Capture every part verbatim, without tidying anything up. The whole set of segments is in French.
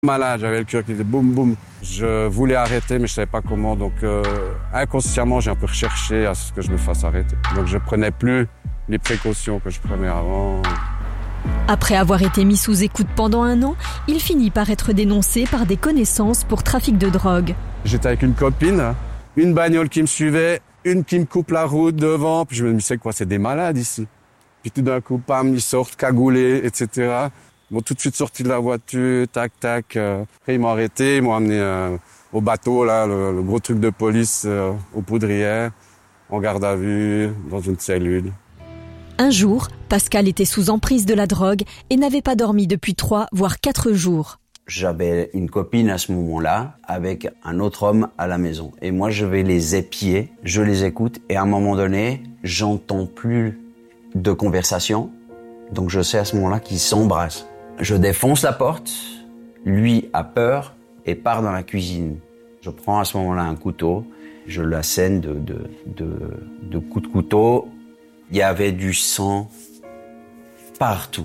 Malade, j'avais le cœur qui faisait boum boum. Je voulais arrêter, mais je savais pas comment. Donc euh, inconsciemment, j'ai un peu recherché à ce que je me fasse arrêter. Donc je prenais plus les précautions que je prenais avant. Après avoir été mis sous écoute pendant un an, il finit par être dénoncé par des connaissances pour trafic de drogue. J'étais avec une copine, une bagnole qui me suivait, une qui me coupe la route devant. Puis je me dis, c'est quoi, c'est des malades ici. Puis tout d'un coup, pam, ils sortent cagoulés, et cetera. Ils m'ont tout de suite sorti de la voiture, tac, tac. Après, ils m'ont arrêté, ils m'ont amené euh, au bateau, là, le, le gros truc de police, euh, aux Poudrières, en garde à vue, dans une cellule. Un jour, Pascal était sous emprise de la drogue et n'avait pas dormi depuis trois, voire quatre jours. J'avais une copine à ce moment-là, avec un autre homme à la maison. Et moi, je vais les épier, je les écoute, et à un moment donné, j'entends plus de conversation. Donc je sais à ce moment-là qu'ils s'embrassent. Je défonce la porte, lui a peur et part dans la cuisine. Je prends à ce moment-là un couteau, je l'assène de, de, de, de coups de couteau. Il y avait du sang partout.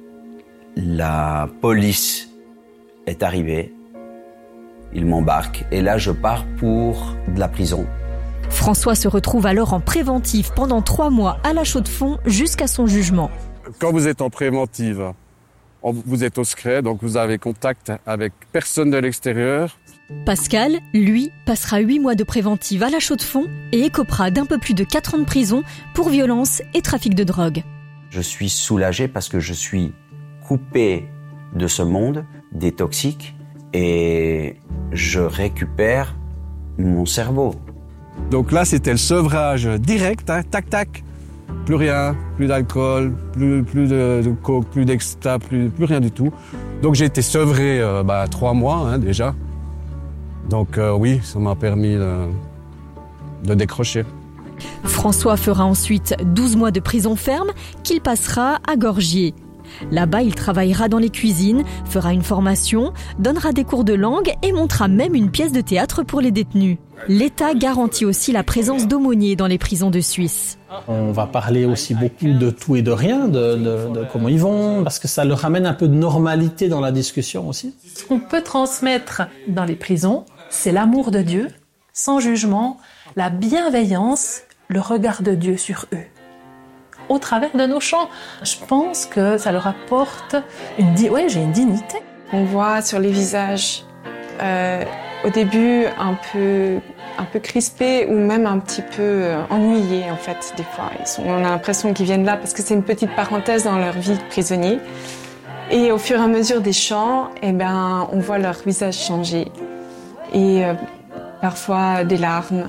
La police est arrivée, il m'embarque et là je pars pour de la prison. François se retrouve alors en préventive pendant trois mois à la Chaux-de-Fonds jusqu'à son jugement. Quand vous êtes en préventive, vous êtes au secret, donc vous avez contact avec personne de l'extérieur. Pascal, lui, passera huit mois de préventive à la Chaux-de-Fonds et écopera d'un peu plus de quatre ans de prison pour violence et trafic de drogue. Je suis soulagé parce que je suis coupé de ce monde, des toxiques, et je récupère mon cerveau. Donc là, c'était le sevrage direct, hein, tac, tac. Plus rien, plus d'alcool, plus, plus de, de coke, plus d'exta, plus, plus rien du tout. Donc j'ai été sevré euh, bah, trois mois hein, déjà. Donc euh, oui, ça m'a permis de, de décrocher. François fera ensuite douze mois de prison ferme qu'il passera à Gorgier. Là-bas, il travaillera dans les cuisines, fera une formation, donnera des cours de langue et montera même une pièce de théâtre pour les détenus. L'État garantit aussi la présence d'aumôniers dans les prisons de Suisse. On va parler aussi beaucoup de tout et de rien, de, de, de comment ils vont, parce que ça leur amène un peu de normalité dans la discussion aussi. Ce qu'on peut transmettre dans les prisons, c'est l'amour de Dieu, sans jugement, la bienveillance, le regard de Dieu sur eux. Au travers de nos chants, je pense que ça leur apporte une, di- ouais, j'ai une dignité. On voit sur les visages, euh, au début un peu, un peu crispés ou même un petit peu euh, ennuyés en fait. Des fois, ils sont, on a l'impression qu'ils viennent là parce que c'est une petite parenthèse dans leur vie de prisonnier. Et au fur et à mesure des chants, eh ben, on voit leur visage changer et euh, parfois des larmes.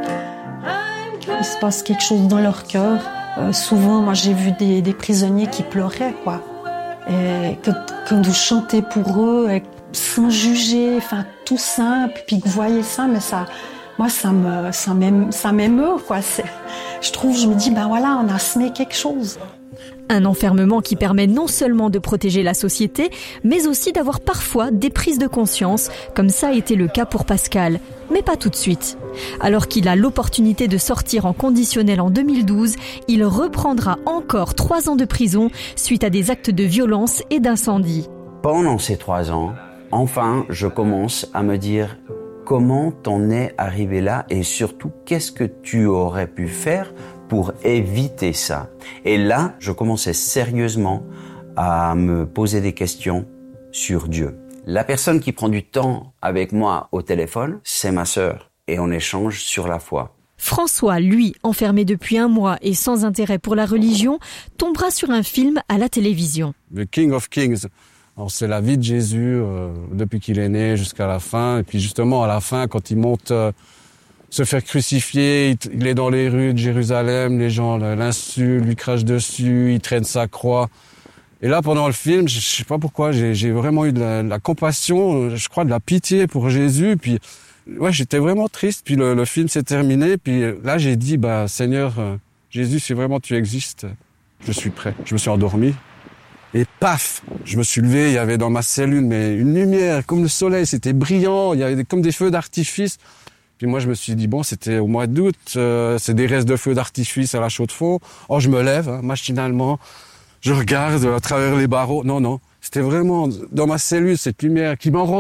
Il se passe quelque chose dans leur cœur. Euh, souvent, moi, j'ai vu des, des prisonniers qui pleuraient, quoi. Et que, quand vous chantez pour eux, et, sans juger, enfin, tout simple, puis que vous voyez ça, mais ça, moi, ça me, ça m'émeut, ça m'émeut, quoi. C'est, je trouve, je me dis, ben voilà, on a semé quelque chose. Un enfermement qui permet non seulement de protéger la société, mais aussi d'avoir parfois des prises de conscience, comme ça a été le cas pour Pascal. Mais pas tout de suite. Alors qu'il a l'opportunité de sortir en conditionnel en deux mille douze, il reprendra encore trois ans de prison suite à des actes de violence et d'incendie. Pendant ces trois ans, enfin, je commence à me dire comment t'en es arrivé là et surtout qu'est-ce que tu aurais pu faire pour éviter ça. Et là, je commençais sérieusement à me poser des questions sur Dieu. La personne qui prend du temps avec moi au téléphone, c'est ma sœur. Et on échange sur la foi. François, lui, enfermé depuis un mois et sans intérêt pour la religion, tombera sur un film à la télévision. The King of Kings. Alors, c'est la vie de Jésus euh, depuis qu'il est né jusqu'à la fin. Et puis justement, à la fin, quand il monte euh, se faire crucifier, il, il est dans les rues de Jérusalem, les gens l'insultent, lui crachent dessus, il traîne sa croix. Et là, pendant le film, je, je sais pas pourquoi, j'ai, j'ai vraiment eu de la, de la compassion, je crois de la pitié pour Jésus. Puis, ouais, j'étais vraiment triste. Puis le, le film s'est terminé. Puis là, j'ai dit, bah Seigneur, euh, Jésus, si vraiment tu existes, je suis prêt. Je me suis endormi. Et paf, je me suis levé. Il y avait dans ma cellule, mais une lumière comme le soleil. C'était brillant. Il y avait des, comme des feux d'artifice. Puis moi, je me suis dit, bon, c'était au mois d'août. Euh, c'est des restes de feux d'artifice à la Chaux-de-Fonds. Oh, je me lève, hein, machinalement. Je regarde à travers les barreaux. Non, non. C'était vraiment dans ma cellule, cette lumière qui m'en